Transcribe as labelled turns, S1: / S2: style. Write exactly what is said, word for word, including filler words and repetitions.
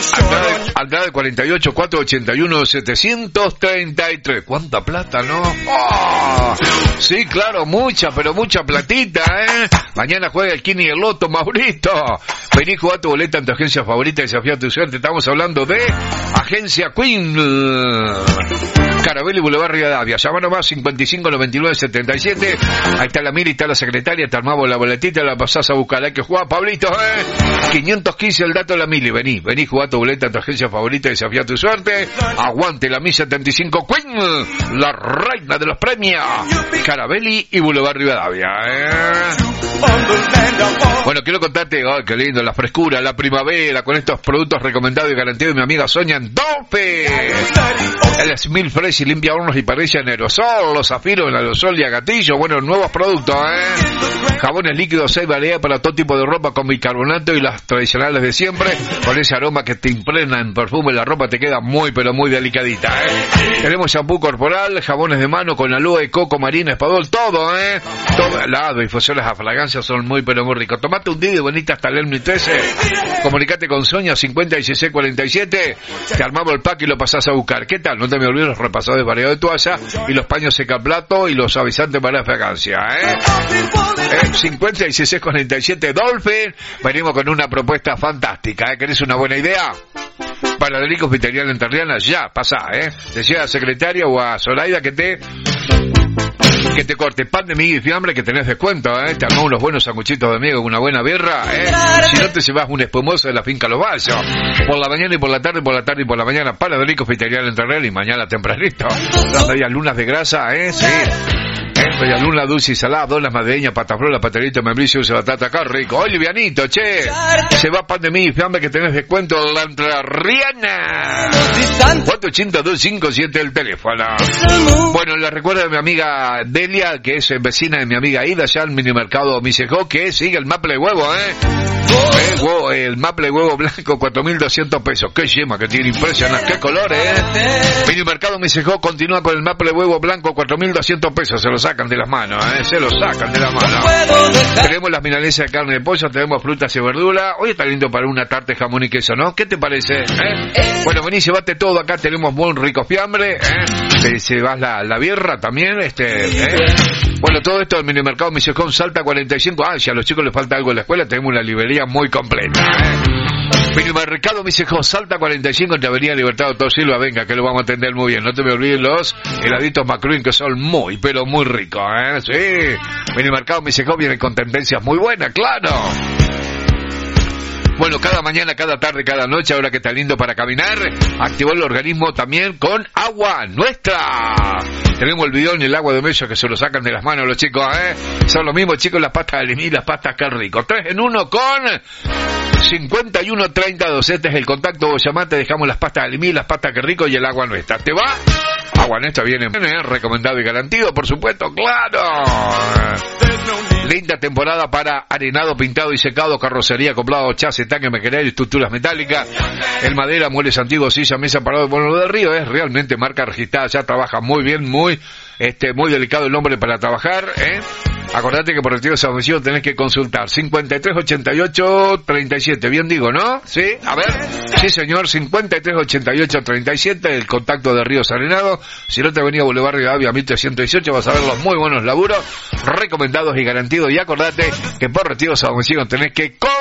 S1: Andrade cuarenta y ocho, cuatrocientos ochenta y uno, setecientos treinta y tres. ¿Cuánta plata, no? ¡Oh! Sí, claro, mucha, pero mucha platita, ¿eh? Mañana juega el Kini y el Loto, Maurito. Vení, jugá tu boleta en tu agencia favorita y desafía tu suerte. Estamos hablando de Agencia Queen. Carabelli, Boulevard Rivadavia. Llama nomás cincuenta y cinco noventa y nueve setenta y siete. Ahí está la Miri, está la secretaria. Te armamos la boletita, la pasás a buscar. Hay que jugar, Pablito, ¿eh? quinientos quince el dato de la Mili. Vení, vení, jugá tu boleta en tu agencia favorita y desafía tu suerte. Aguante la Mi setenta y cinco Queen, la reina de los premios. Carabelli y Boulevard Rivadavia, ¿eh? Bueno, quiero contarte, oh, qué lindo, la frescura, la primavera, con estos productos recomendados y garantidos de mi amiga Sonia en Dolphin. El Smil Fresh y limpia hornos y parrilla en aerosol, los zafiros en aerosol y a gatillo. Bueno, nuevos productos, ¿eh? Jabones líquidos, seis variedades para todo tipo de ropa con bicarbonato y las tradicionales de siempre, con ese aroma que te impregna en perfume, la ropa te queda muy, pero muy delicadita, ¿eh? Tenemos shampoo corporal, jabones de mano con aloe, coco, marina, espadol, todo, ¿eh? Todo helado, infusiones a fragancia, son muy, pero muy ricos. Tomate un día y bonita hasta el Elmi trece. Comunicate con Sonia cincuenta dieciséis cuarenta y siete. Te armamos el pack y lo pasás a buscar. ¿Qué tal? No te me olvides los repasadores variados de toalla y los paños secaplato y los avisantes para la fragancia, ¿eh? ¿Eh? cincuenta dieciséis cuarenta y siete Dolphin. Venimos con una propuesta fantástica, ¿eh? ¿Querés una buena idea? Para Delico Hospitalaria Enterriana, ya, pasá, ¿eh? Decía a la secretaria o a Zoraida que te... que te corte pan de miga y fiambre, que tenés descuento, ¿eh? Te armó unos buenos sanguchitos de miga con una buena birra, ¿eh? Si no te llevas un espumoso de la finca Los Vallos. Por la mañana y por la tarde, por la tarde y por la mañana, para Delico Hospitalaria Enterriana y mañana tempranito. Las medias lunas de grasa, ¿eh? Sí. ¿Eh? Media luna, dulce y salada, donas madrileñas, patafrola, paterito, membrillo, dulce batata, acá rico. Oye, livianito, che. Se va pan de miga y fiambre que tenés descuento en la Enterriana. cuatro ocho dos cinco siete el teléfono. Bueno, les recuerdo a mi amiga Delia, que es vecina de mi amiga Ida, allá en minimercado Misejó, que sigue el maple de huevo, ¿eh? ¿Eh? Huevo, el maple de huevo blanco, cuatro mil doscientos pesos. Qué yema que tiene, impresionante, qué colores, ¿eh? Minimercado Misejó continúa con el maple de huevo blanco, cuatro mil doscientos pesos. Se lo sacan de las manos, ¿eh? Se lo sacan de las manos. Tenemos las milanesas de carne de pollo, tenemos frutas y verduras. Hoy está lindo para una tarta de jamón y queso, ¿no? ¿Qué te parece? ¿Eh? Bueno, vení, llévate todo. Acá tenemos buen rico fiambre, ¿eh? Te llevas la, la birra también, este, ¿eh? Bueno, todo esto del minimercado Misejón Salta cuarenta y cinco. Ah, si a los chicos les falta algo en la escuela, tenemos una librería muy completa, ¿eh? Minimercado Misejón Salta cuarenta y cinco, en Avenida Libertad Doctor Silva. Venga, que lo vamos a atender muy bien. No te me olvides los heladitos Macruin, que son muy, pero muy ricos, ¿eh? Sí. Minimercado Misejón viene con tendencias muy buenas, claro. Bueno, cada mañana, cada tarde, cada noche, ahora que está lindo para caminar, activó el organismo también con agua nuestra. Tenemos el bidón y el agua de mello que se lo sacan de las manos los chicos, ¿eh? Son lo mismo, chicos, las pastas de limón y las pastas que rico. Tres en uno con cincuenta y uno treinta dos. Este es el contacto, vos llamate, dejamos las pastas de limón, las pastas que rico y el agua nuestra. ¿Te va? Agua nuestra viene, ¿eh? Recomendado y garantido, por supuesto, claro. Linda temporada para arenado, pintado y secado, carrocería, acoplado, chasis, tanque, maquinaria y estructuras metálicas. El madera, muebles antiguos, silla, mesa, parado, bueno, lo del Río es realmente marca registrada, ya trabaja muy bien, muy, este, muy delicado el hombre para trabajar, ¿eh? Acordate que por retiro de esa ofensiva tenés que consultar cincuenta y tres ochenta y ocho treinta y siete, bien digo, ¿no? Sí, a ver, sí señor, cincuenta y tres ochenta y ocho treinta y siete, el contacto de Ríos Arenado. Si no te venía a Boulevard Rivadavia mil trescientos dieciocho, vas a ver los muy buenos laburos recomendados y garantidos. Y acordate que por retiro de esa ofensiva tenés que consultar.